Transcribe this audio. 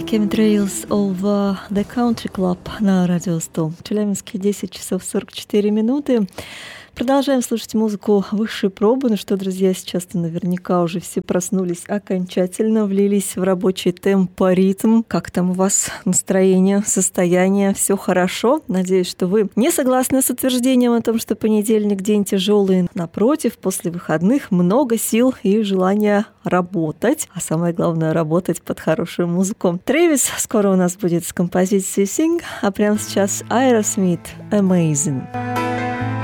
Chemtrails of the Country Club на Радио 100. Челябинске 10 часов 44 минуты. Продолжаем слушать музыку высшей пробы. Ну что, друзья, сейчас-то наверняка уже все проснулись окончательно, влились в рабочий темп, ритм. Как там у вас настроение, состояние? Все хорошо? Надеюсь, что вы не согласны с утверждением о том, что понедельник день тяжелый. Напротив, после выходных много сил и желания работать. А самое главное, работать под хорошую музыку. Трэвис скоро у нас будет с композицией Sing, а прямо сейчас Aerosmith Amazing.